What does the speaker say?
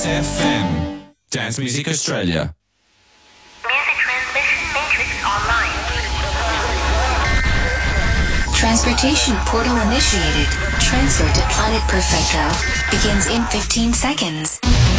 FM. Dance Music Australia. Music transmission matrix online. Transportation portal initiated. Transfer to Planet Perfecto begins in 15 seconds.